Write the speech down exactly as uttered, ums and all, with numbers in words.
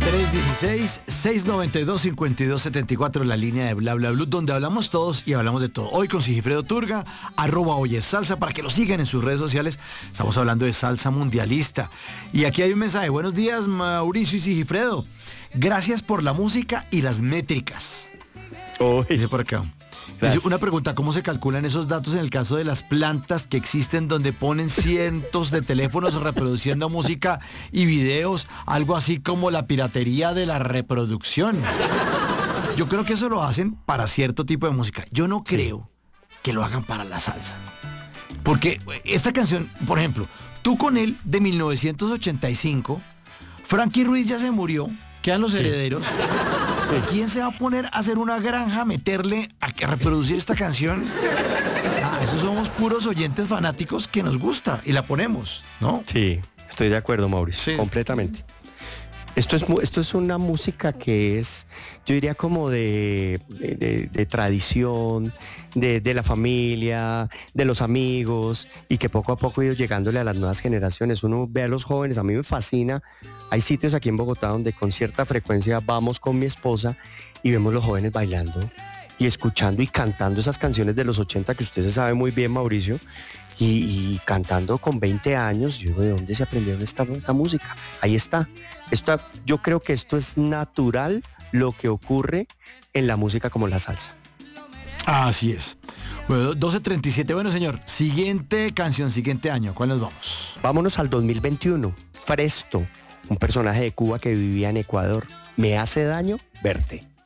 tres uno seis, seis nueve dos, cinco dos siete cuatro, la línea de Bla Bla Blue, donde hablamos todos y hablamos de todo. Hoy con Sigifredo Turga, arroba Oye Salsa, para que lo sigan en sus redes sociales. Estamos hablando de salsa mundialista. Y aquí hay un mensaje. Buenos días, Mauricio y Sigifredo. Gracias por la música y las métricas. Oh, dice por acá. Dice, una pregunta, ¿cómo se calculan esos datos en el caso de las plantas que existen donde ponen cientos de teléfonos reproduciendo música y videos? Algo así como la piratería de la reproducción. Yo creo que eso lo hacen para cierto tipo de música. Yo no creo que lo hagan para la salsa. Porque esta canción, por ejemplo, Tú con él, de mil novecientos ochenta y cinco, Frankie Ruiz ya se murió, quedan los herederos. ¿Quién se va a poner a hacer una granja, a meterle a que reproducir esta canción? Ah, esos somos puros oyentes fanáticos que nos gusta y la ponemos, ¿no? Sí, estoy de acuerdo, Mauricio, sí. Completamente. Esto es, esto es una música que es, yo diría como de, de, de, de tradición, de, de la familia, de los amigos, y que poco a poco ha ido llegándole a las nuevas generaciones. Uno ve a los jóvenes, a mí me fascina. Hay sitios aquí en Bogotá donde con cierta frecuencia vamos con mi esposa y vemos los jóvenes bailando y escuchando y cantando esas canciones de los ochenta que usted se sabe muy bien, Mauricio. Y, y cantando con veinte años, yo digo, ¿de dónde se aprendieron esta, esta música? Ahí está. Esto, yo creo que esto es natural lo que ocurre en la música como la salsa. Así es. Bueno, doce treinta y siete. Bueno, señor, siguiente canción, siguiente año. ¿Cuál nos vamos? Vámonos al dos mil veintiuno. Fresto, un personaje de Cuba que vivía en Ecuador. Me hace daño verte.